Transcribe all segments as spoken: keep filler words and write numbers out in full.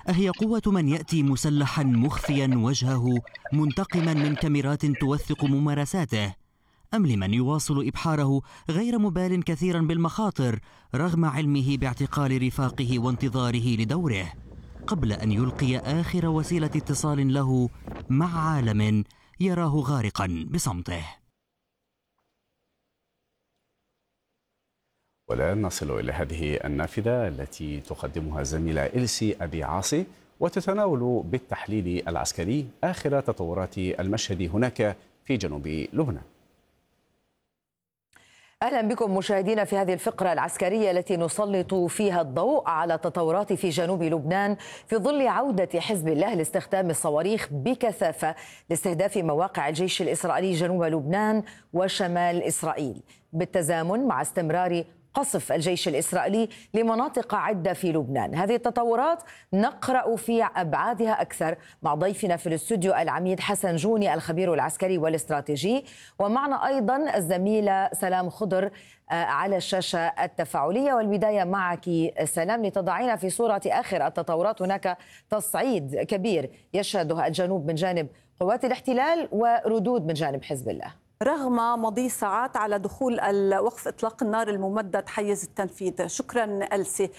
أهي قوة من يأتي مسلحا مخفيا وجهه منتقما من كاميرات توثق ممارساته، أم لمن يواصل إبحاره غير مبال كثيرا بالمخاطر رغم علمه باعتقال رفاقه وانتظاره لدوره قبل أن يلقي آخر وسيلة اتصال له مع عالم يراه غارقا بصمته؟ والآن نصل إلى هذه النافذة التي تقدمها الزميلة إلسي أبي عاصي، وتتناول بالتحليل العسكري آخر تطورات المشهد هناك في جنوب لبنان. أهلا بكم مشاهدينا في هذه الفقرة العسكرية التي نسلط فيها الضوء على التطورات في جنوب لبنان في ظل عودة حزب الله لاستخدام الصواريخ بكثافة لاستهداف مواقع الجيش الإسرائيلي جنوب لبنان وشمال إسرائيل، بالتزامن مع استمرار قصف الجيش الإسرائيلي لمناطق عدة في لبنان. هذه التطورات نقرأ في أبعادها أكثر مع ضيفنا في الاستوديو العميد حسن جوني الخبير العسكري والاستراتيجي، ومعنا أيضا الزميلة سلام خضر على الشاشة التفاعلية. والبداية معك سلام لتضعينا في صورة آخر التطورات. هناك تصعيد كبير يشهده الجنوب من جانب قوات الاحتلال وردود من جانب حزب الله رغم مضي ساعات على دخول وقف إطلاق النار الممدد حيز التنفيذ. شكرا ألسي.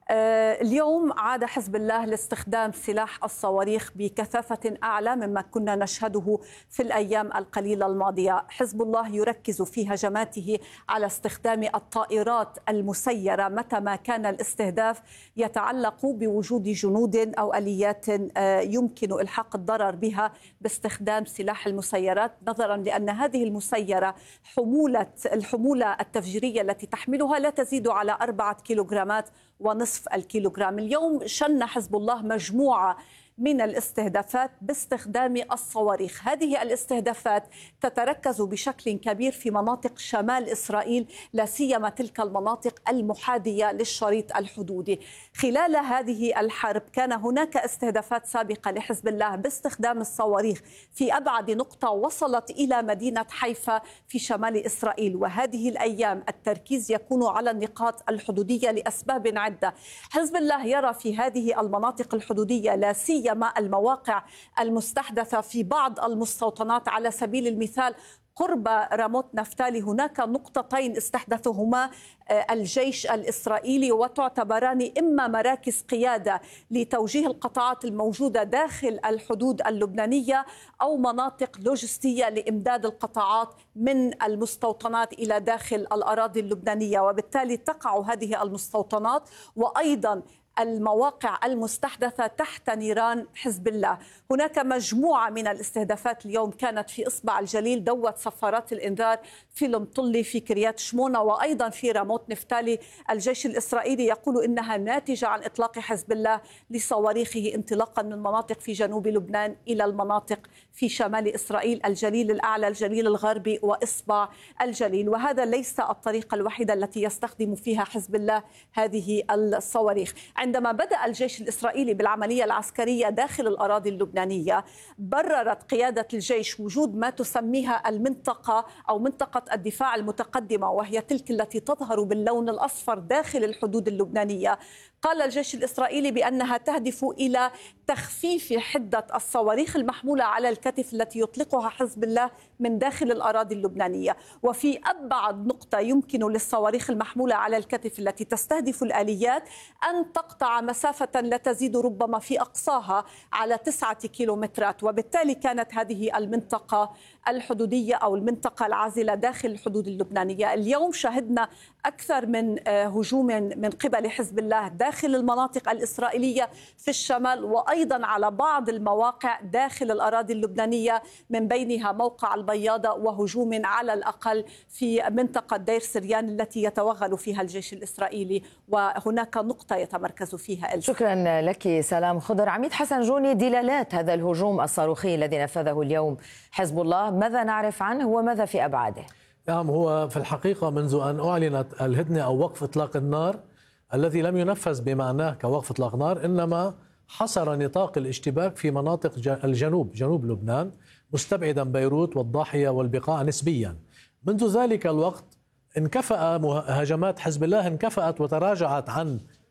اليوم عاد حزب الله لاستخدام سلاح الصواريخ بكثافة أعلى مما كنا نشهده في الأيام القليلة الماضية. حزب الله يركز في هجماته على استخدام الطائرات المسيرة متى ما كان الاستهداف يتعلق بوجود جنود أو آليات يمكن إلحاق الضرر بها باستخدام سلاح المسيرات، نظرا لأن هذه المسيرة حمولة الحمولة التفجيرية التي تحملها لا تزيد على أربعة كيلوغرامات ونصف الكيلوغرام. اليوم شن حزب الله مجموعة من الاستهدافات باستخدام الصواريخ. هذه الاستهدافات تتركز بشكل كبير في مناطق شمال إسرائيل، لا سيما تلك المناطق المحاذية للشريط الحدودي. خلال هذه الحرب كان هناك استهدافات سابقة لحزب الله باستخدام الصواريخ في أبعد نقطة وصلت إلى مدينة حيفا في شمال إسرائيل، وهذه الأيام التركيز يكون على النقاط الحدودية لأسباب عدة. حزب الله يرى في هذه المناطق الحدودية لا سيما المواقع المستحدثة في بعض المستوطنات، على سبيل المثال قرب راموت نفتالي هناك نقطتين استحدثهما الجيش الإسرائيلي وتعتبران إما مراكز قيادة لتوجيه القطاعات الموجودة داخل الحدود اللبنانية أو مناطق لوجستية لإمداد القطاعات من المستوطنات إلى داخل الأراضي اللبنانية، وبالتالي تقع هذه المستوطنات وأيضا المواقع المستحدثة تحت نيران حزب الله. هناك مجموعة من الاستهدافات اليوم كانت في إصبع الجليل، دوت صفارات الإنذار في المطلي، في كريات شمونة، وأيضا في راموت نفتالي. الجيش الإسرائيلي يقول إنها ناتجة عن إطلاق حزب الله لصواريخه انطلاقا من مناطق في جنوب لبنان إلى المناطق في شمال إسرائيل، الجليل الأعلى، الجليل الغربي، وإصبع الجليل. وهذا ليس الطريقة الوحيدة التي يستخدم فيها حزب الله هذه الصواريخ. عندما بدأ الجيش الإسرائيلي بالعملية العسكرية داخل الأراضي اللبنانية، بررت قيادة الجيش وجود ما تسميها المنطقة أو منطقة الدفاع المتقدمة، وهي تلك التي تظهر باللون الأصفر داخل الحدود اللبنانية. قال الجيش الإسرائيلي بأنها تهدف إلى تخفيف حدة الصواريخ المحمولة على الكتف التي يطلقها حزب الله من داخل الأراضي اللبنانية. وفي أبعد نقطة يمكن للصواريخ المحمولة على الكتف التي تستهدف الآليات أن تقطع مسافة لا تزيد ربما في أقصاها على تسعة كيلومترات، وبالتالي كانت هذه المنطقة الحدودية أو المنطقة العازلة داخل الحدود اللبنانية. اليوم شهدنا أكثر من هجوم من قبل حزب الله داخل المناطق الإسرائيلية في الشمال، وأيضا على بعض المواقع داخل الأراضي اللبنانية، من بينها موقع البياضة وهجوم على الأقل في منطقة دير سريان التي يتوغل فيها الجيش الإسرائيلي، وهناك نقطة يتمركز فيها. شكرا لك سلام خضر. عميد حسن جوني، دلالات هذا الهجوم الصاروخي الذي نفذه اليوم حزب الله ماذا نعرف عنه وماذا في أبعاده؟ نعم، هو في الحقيقة منذ أن أعلنت الهدنة أو وقف إطلاق النار الذي لم ينفذ بمعناه كوقف إطلاق نار، إنما حصر نطاق الاشتباك في مناطق الجنوب جنوب لبنان، مستبعدا بيروت والضاحية والبقاع نسبيا. منذ ذلك الوقت انكفأ هجمات حزب الله انكفأت وتراجعت عن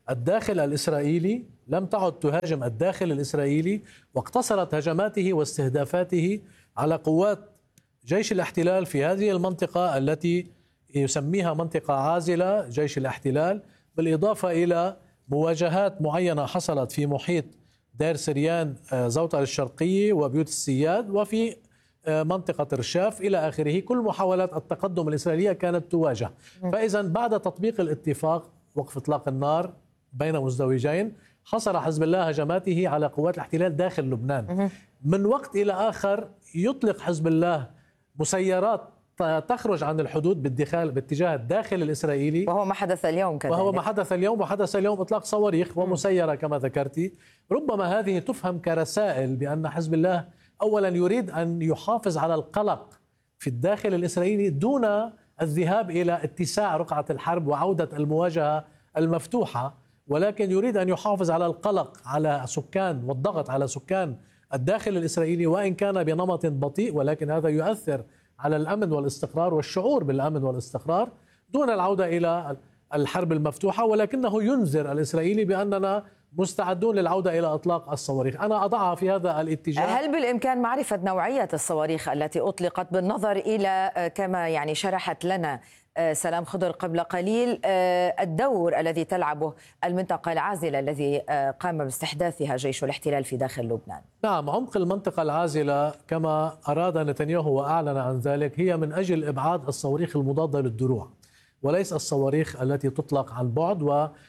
الداخل الإسرائيلي، لم تعد تهاجم الداخل الإسرائيلي، واقتصرت هجماته واستهدافاته على قوات جيش الاحتلال في هذه المنطقة التي يسميها منطقة عازلة جيش الاحتلال، بالإضافة إلى مواجهات معينة حصلت في محيط دير سريان زوطة الشرقية وبيوت السياد وفي منطقة رشاف إلى آخره. كل محاولات التقدم الإسرائيلية كانت تواجه. فإذا بعد تطبيق الاتفاق وقف إطلاق النار بين مزدوجين، حصر حزب الله هجماته على قوات الاحتلال داخل لبنان. من وقت إلى آخر يطلق حزب الله مسيرات تخرج عن الحدود بالدخال باتجاه الداخل الإسرائيلي، وهو ما حدث اليوم كذلك. وهو ما حدث اليوم وحدث اليوم إطلاق صواريخ ومسيرة كما ذكرتي. ربما هذه تفهم كرسائل بأن حزب الله أولا يريد أن يحافظ على القلق في الداخل الإسرائيلي دون الذهاب إلى اتساع رقعة الحرب وعودة المواجهة المفتوحة، ولكن يريد أن يحافظ على القلق على سكان والضغط على سكان الداخل الإسرائيلي، وإن كان بنمط بطيء، ولكن هذا يؤثر على الأمن والاستقرار والشعور بالأمن والاستقرار دون العودة إلى الحرب المفتوحة. ولكنه ينذر الإسرائيلي بأننا مستعدون للعودة إلى إطلاق الصواريخ. أنا أضعها في هذا الاتجاه. هل بالإمكان معرفة نوعية الصواريخ التي أطلقت بالنظر إلى كما يعني شرحت لنا سلام خضر قبل قليل الدور الذي تلعبه المنطقة العازلة الذي قام باستحداثها جيش الاحتلال في داخل لبنان؟ نعم، عمق المنطقة العازلة كما أراد نتنياهو وأعلن عن ذلك هي من أجل إبعاد الصواريخ المضادة للدروع وليس الصواريخ التي تطلق عن بعد.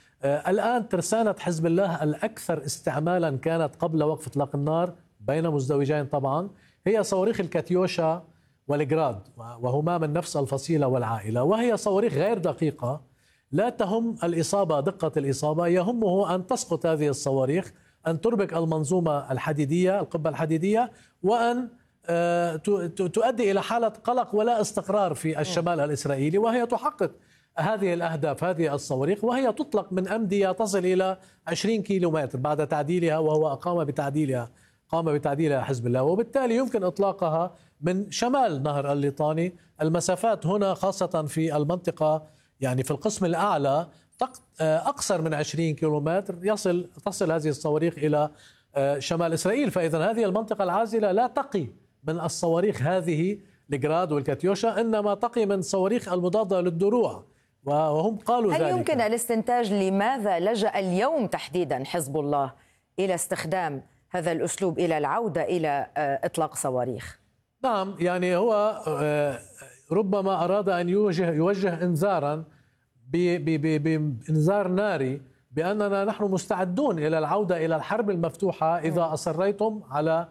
والآن ترسانة حزب الله الأكثر استعمالا كانت قبل وقف إطلاق النار بين مزدوجين طبعا هي صواريخ الكاتيوشا والجراد، وهما من نفس الفصيلة والعائلة، وهي صواريخ غير دقيقة لا تهم الإصابة دقة الإصابة، يهمه أن تسقط هذه الصواريخ، أن تربك المنظومة الحديدية القبة الحديدية، وأن تؤدي إلى حالة قلق ولا استقرار في الشمال الإسرائيلي، وهي تحقق هذه الأهداف. هذه الصواريخ وهي تطلق من أمدية تصل إلى عشرين كيلومتر بعد تعديلها، وهو أقام بتعديلها قام بتعديلها حزب الله، وبالتالي يمكن إطلاقها من شمال نهر الليطاني. المسافات هنا خاصة في المنطقة يعني في القسم الأعلى أقصر من عشرين كيلومتر يصل تصل هذه الصواريخ إلى شمال إسرائيل. فإذا هذه المنطقة العازلة لا تقي من الصواريخ هذه الجراد والكاتيوشا، إنما تقي من صواريخ المضادة للدروع، وهم قالوا هل ذلك. هل يمكن الاستنتاج لماذا لجأ اليوم تحديدا حزب الله إلى استخدام هذا الأسلوب إلى العودة إلى إطلاق صواريخ؟ نعم، يعني هو ربما أراد أن يوجه, يوجه إنذارا بإنذار ناري بأننا نحن مستعدون إلى العودة إلى الحرب المفتوحة إذا أصريتم على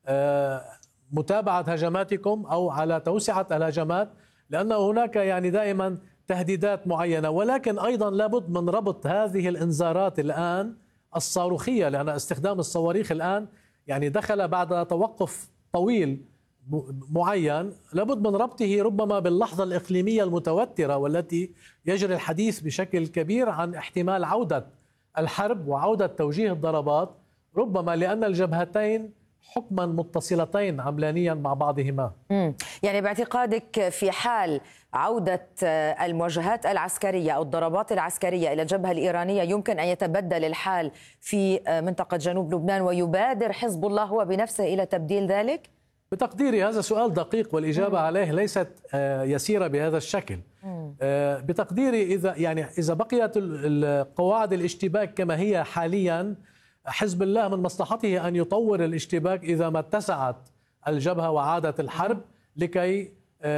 متابعة هجماتكم أو على توسعة الهجمات، لأن هناك يعني دائما تهديدات معينة، ولكن أيضا لابد من ربط هذه الإنذارات الآن الصاروخية، لأن استخدام الصواريخ الآن يعني دخل بعد توقف طويل معين، لابد من ربطه ربما باللحظة الإقليمية المتوترة والتي يجري الحديث بشكل كبير عن احتمال عودة الحرب وعودة توجيه الضربات، ربما لأن الجبهتين حكما متصلتين عملانيا مع بعضهما. يعني باعتقادك في حال عودة المواجهات العسكرية أو الضربات العسكرية إلى الجبهة الإيرانية يمكن أن يتبدل الحال في منطقة جنوب لبنان ويبادر حزب الله هو بنفسه إلى تبديل ذلك؟ بتقديري هذا سؤال دقيق والإجابة مم. عليه ليست يسيرة بهذا الشكل. مم. بتقديري إذا يعني إذا بقيت القواعد الاشتباك كما هي حاليا، حزب الله من مصلحته أن يطور الاشتباك إذا ما اتسعت الجبهة وعادت الحرب لكي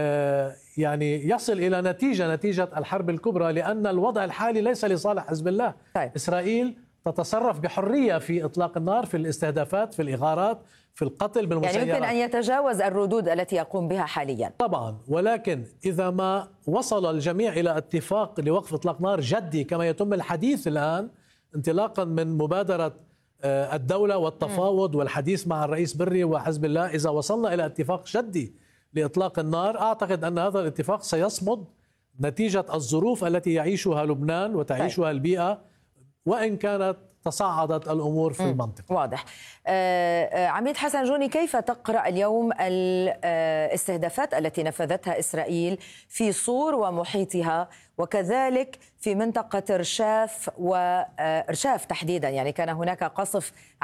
يعني يصل إلى نتيجة نتيجة الحرب الكبرى، لأن الوضع الحالي ليس لصالح حزب الله. طيب. إسرائيل تتصرف بحرية في إطلاق النار، في الاستهدافات، في الإغارات، في القتل بالمسيرات. يعني يمكن أن يتجاوز الردود التي يقوم بها حاليا طبعا، ولكن إذا ما وصل الجميع إلى اتفاق لوقف إطلاق نار جدي كما يتم الحديث الآن، انطلاقا من مبادرة الدولة والتفاوض والحديث مع الرئيس بري وحزب الله، إذا وصلنا إلى اتفاق جدي لإطلاق النار، أعتقد أن هذا الاتفاق سيصمد نتيجة الظروف التي يعيشها لبنان وتعيشها البيئة، وإن كانت تصاعدت الأمور في المنطقة. واضح. عميد حسن جوني، كيف تقرأ اليوم الاستهدافات التي نفذتها إسرائيل في صور ومحيطها وكذلك في منطقة رشاف ورشاف تحديدا؟ يعني كان هناك قصف